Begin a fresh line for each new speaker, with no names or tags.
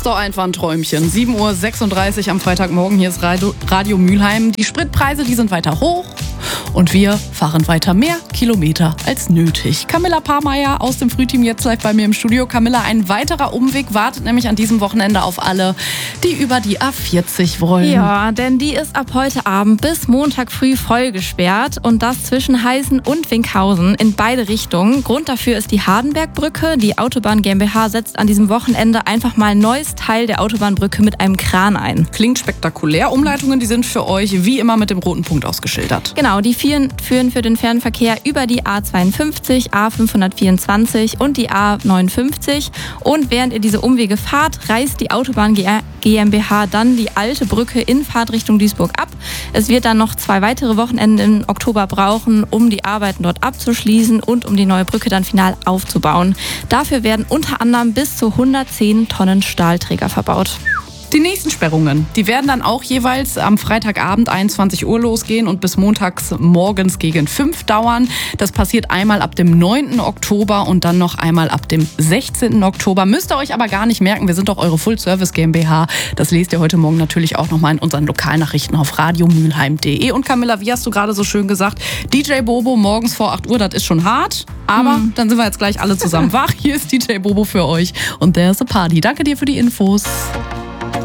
ist doch einfach ein Träumchen. 7:36 Uhr am Freitagmorgen. Hier ist Radio Mülheim. Die Spritpreise, die sind weiter hoch. Und wir fahren weiter mehr Kilometer als nötig. Camilla Pahrmeier aus dem Frühteam jetzt live bei mir im Studio. Camilla, ein weiterer Umweg wartet nämlich an diesem Wochenende auf alle, die über die A40 wollen.
Ja, denn die ist ab heute Abend bis Montag früh voll gesperrt. Und das zwischen Heißen und Winkhausen in beide Richtungen. Grund dafür ist die Hardenbergbrücke. Die Autobahn GmbH setzt an diesem Wochenende einfach mal ein neues Teil der Autobahnbrücke mit einem Kran ein.
Klingt spektakulär. Umleitungen, die sind für euch wie immer mit dem roten Punkt ausgeschildert.
Genau, die führen für den Fernverkehr über die A52, A524 und die A59. Und während ihr diese Umwege fahrt, reißt die Autobahn GmbH dann die alte Brücke in Fahrtrichtung Duisburg ab. Es wird dann noch 2 weitere Wochenenden im Oktober brauchen, um die Arbeiten dort abzuschließen und um die neue Brücke dann final aufzubauen. Dafür werden unter anderem bis zu 110 Tonnen Stahlträger verbaut.
Die nächsten Sperrungen, die werden dann auch jeweils am Freitagabend 21 Uhr losgehen und bis montags morgens gegen 5 dauern. Das passiert einmal ab dem 9. Oktober und dann noch einmal ab dem 16. Oktober. Müsst ihr euch aber gar nicht merken, wir sind doch eure Full-Service GmbH. Das lest ihr heute Morgen natürlich auch nochmal in unseren Lokalnachrichten auf radiomülheim.de. Und Camilla, wie hast du gerade so schön gesagt, DJ Bobo morgens vor 8 Uhr, das ist schon hart. Aber dann sind wir jetzt gleich alle zusammen wach. Hier ist DJ Bobo für euch und there's a party. Danke dir für die Infos.